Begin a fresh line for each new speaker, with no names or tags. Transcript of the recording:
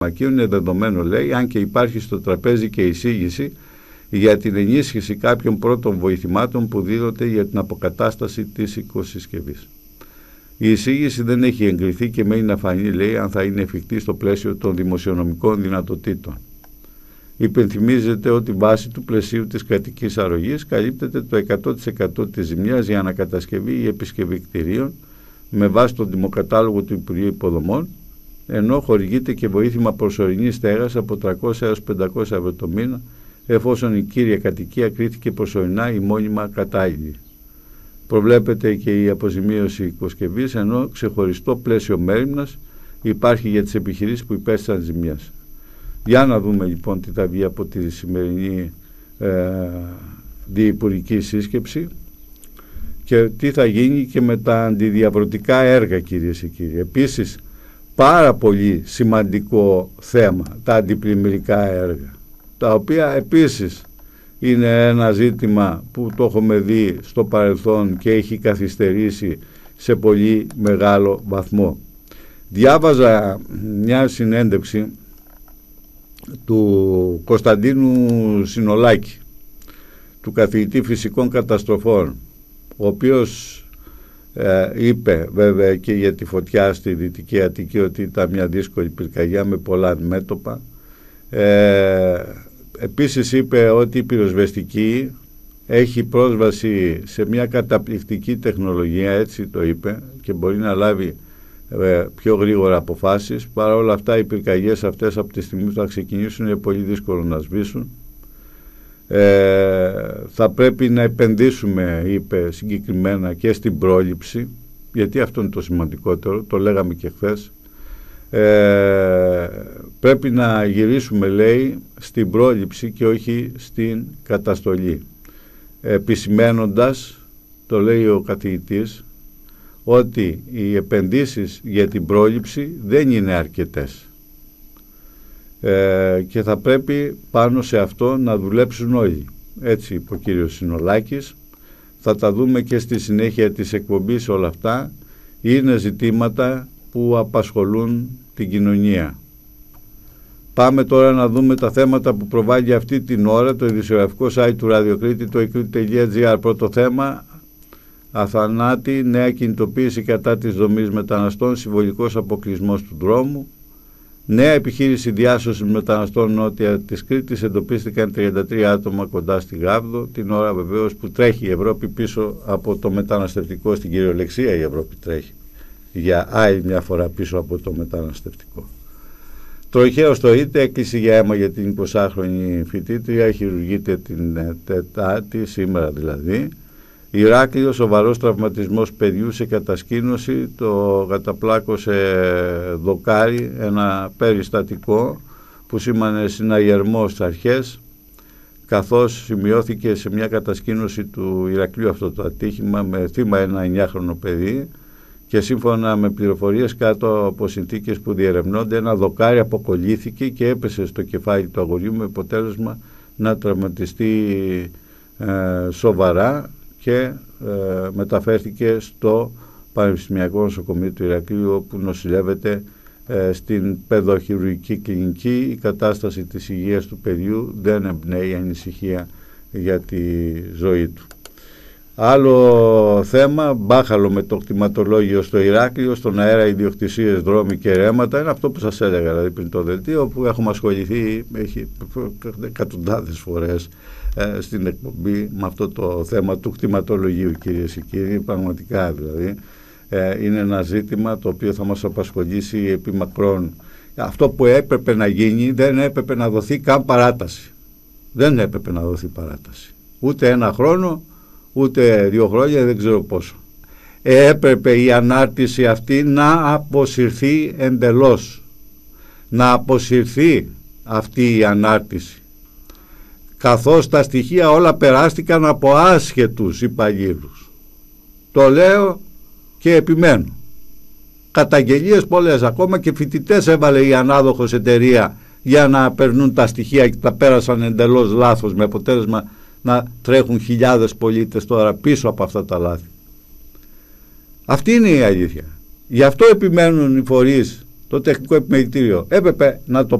φαρμακείο είναι δεδομένο, λέει, αν και υπάρχει στο τραπέζι και εισήγηση για την ενίσχυση κάποιων πρώτων βοηθημάτων που δίδονται για την αποκατάσταση της οικοσυσκευής. Η εισήγηση δεν έχει εγκριθεί και μένει να φανεί, λέει, αν θα είναι εφικτή στο πλαίσιο των δημοσιονομικών δυνατοτήτων. Υπενθυμίζεται ότι βάσει του πλαισίου της κρατικής αρρωγής καλύπτεται το 100% της ζημιάς για ανακατασκευή ή επισκευή κτηρίων με βάση τον δημοκατάλογο του Υπουργείου Υποδομών, ενώ χορηγείται και βοήθημα προσωρινής στέγας από 300 έως 500 ευρώ το μήνα, εφόσον η κύρια κατοικία κρίθηκε προσωρινά ή μόνιμα κατάλληλη. Προβλέπεται και η αποζημίωση οικοσκευής, ενώ ξεχωριστό πλαίσιο μέριμνας υπάρχει για τις επιχειρήσεις που υπέστησαν ζημιάς. Για να δούμε λοιπόν τι θα βγει από τη σημερινή διυπουργική σύσκεψη και τι θα γίνει και με τα αντιδιαβρωτικά έργα, κυρίες και κύριοι. Επίσης, πάρα πολύ σημαντικό θέμα, τα αντιπλημμυρικά έργα, τα οποία επίσης είναι ένα ζήτημα που το έχουμε δει στο παρελθόν και έχει καθυστερήσει σε πολύ μεγάλο βαθμό. Διάβαζα μια συνέντευξη του Κωνσταντίνου Συνολάκη, του καθηγητή φυσικών καταστροφών, ο οποίος είπε βέβαια και για τη φωτιά στη Δυτική Αττική ότι ήταν μια δύσκολη πυρκαγιά με πολλά μέτωπα. Επίσης είπε ότι η πυροσβεστική έχει πρόσβαση σε μια καταπληκτική τεχνολογία, έτσι το είπε, και μπορεί να λάβει πιο γρήγορα αποφάσεις. Παρά όλα αυτά, οι πυρκαγιές αυτές από τη στιγμή που θα ξεκινήσουν είναι πολύ δύσκολο να σβήσουν. Θα πρέπει να επενδύσουμε, είπε συγκεκριμένα, και στην πρόληψη, γιατί αυτό είναι το σημαντικότερο, το λέγαμε και χθες. Πρέπει να γυρίσουμε, λέει, στην πρόληψη και όχι στην καταστολή, επισημένοντας, το λέει ο καθηγητής, ότι οι επενδύσεις για την πρόληψη δεν είναι αρκετές και θα πρέπει πάνω σε αυτό να δουλέψουν όλοι. Έτσι είπε ο κύριος Συνολάκης. Θα τα δούμε και στη συνέχεια της εκπομπής όλα αυτά. Είναι ζητήματα που απασχολούν την κοινωνία. Πάμε τώρα να δούμε τα θέματα που προβάλλει αυτή την ώρα το ειδησιογραφικό site του Ραδιοκρίτη, το ekriti.gr. Πρώτο θέμα: αθανάτη, νέα κινητοποίηση κατά της δομής μεταναστών, συμβολικός αποκλεισμός του δρόμου. Νέα επιχείρηση διάσωσης μεταναστών νότια της Κρήτης, εντοπίστηκαν 33 άτομα κοντά στη Γάβδο, την ώρα βεβαίως που τρέχει η Ευρώπη πίσω από το μεταναστευτικό, στην κυριολεξία η Ευρώπη τρέχει για άλλη μια φορά πίσω από το μεταναστευτικό. Τροχαίο στο ΙΤΕ, έκλεισε για αίμα για την 20χρονη φοιτήτρια, χειρουργείται την Τετάρτη, σήμερα δηλαδή. Ηράκλειο, σοβαρός τραυματισμός παιδιού σε κατασκήνωση, το καταπλάκωσε δοκάρι, ένα περιστατικό που σήμανε συναγερμό στις αρχές, καθώς σημειώθηκε σε μια κατασκήνωση του Ηρακλείου αυτό το ατύχημα με θύμα ένα 9χρονο παιδί, και σύμφωνα με πληροφορίες κάτω από συνθήκες που διερευνώνται, ένα δοκάρι αποκολλήθηκε και έπεσε στο κεφάλι του αγοριού με αποτέλεσμα να τραυματιστεί σοβαρά και μεταφέρθηκε στο Πανεπιστημιακό Νοσοκομείο του Ηρακλείου, όπου νοσηλεύεται στην παιδοχειρουργική κλινική. Η κατάσταση της υγείας του παιδιού δεν εμπνέει ανησυχία για τη ζωή του. Άλλο θέμα, μπάχαλο με το κτηματολόγιο στο Ηράκλειο, στον αέρα ιδιοκτησίες, δρόμοι και ρέματα. Είναι αυτό που σας έλεγα δηλαδή πριν το δελτίο, που έχουμε ασχοληθεί εκατοντάδες φορές στην εκπομπή με αυτό το θέμα του κτηματολογίου, κυρίες και κύριοι. Πραγματικά δηλαδή είναι ένα ζήτημα το οποίο θα μας απασχολήσει επί μακρόν. Αυτό που έπρεπε να γίνει, δεν έπρεπε να δοθεί καν παράταση. Δεν έπρεπε να δοθεί παράταση. Ούτε ένα χρόνο, ούτε 2 χρόνια, δεν ξέρω πόσο. Έπρεπε η ανάρτηση αυτή να αποσυρθεί εντελώς. Να αποσυρθεί αυτή η ανάρτηση. Καθώς τα στοιχεία όλα περάστηκαν από άσχετους υπαλλήλους. Το λέω και επιμένω. Καταγγελίες πολλές, ακόμα και φοιτητές έβαλε η ανάδοχος εταιρεία για να περνούν τα στοιχεία και τα πέρασαν εντελώς λάθος, με αποτέλεσμα να τρέχουν χιλιάδες πολίτες τώρα πίσω από αυτά τα λάθη. Αυτή είναι η αλήθεια. Γι' αυτό επιμένουν οι φορείς το τεχνικό επιμελητήριο έπρεπε να το